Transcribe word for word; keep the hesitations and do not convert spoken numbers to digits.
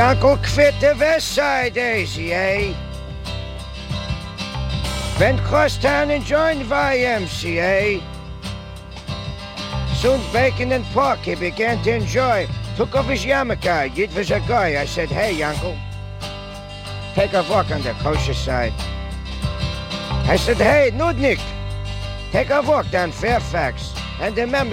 Uncle quit the West Side easy, eh? Went cross town and joined Y M C A. Soon bacon and pork he began to enjoy. Took off his yarmulke, it was a guy. I said, hey, uncle, take a walk on the kosher side. I said, hey, Nudnik, take a walk down Fairfax. And remember,